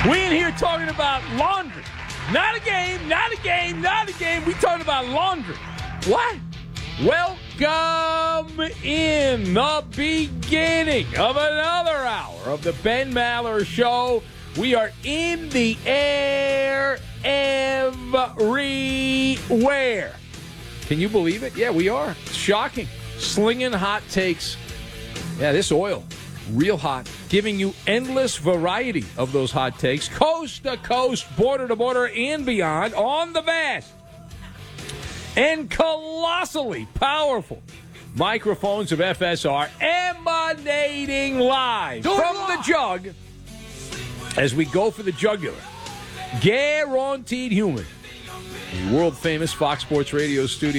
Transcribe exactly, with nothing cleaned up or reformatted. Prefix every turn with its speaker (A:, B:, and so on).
A: We in here talking about laundry. Not a game, not a game, not a game. We talking about laundry. What? Welcome in the beginning of another hour of the Ben Maller Show. We are in the air everywhere. Can you believe it? Yeah, we are. It's shocking. Slinging hot takes. Yeah, this oil, real hot. Giving you endless variety of those hot takes. Coast to coast, border to border, and beyond on the vast and colossally powerful microphones of F S R emanating live
B: Do it
A: from
B: live.
A: the jug as we go for the jugular. Guaranteed human. The world-famous Fox Sports Radio studio.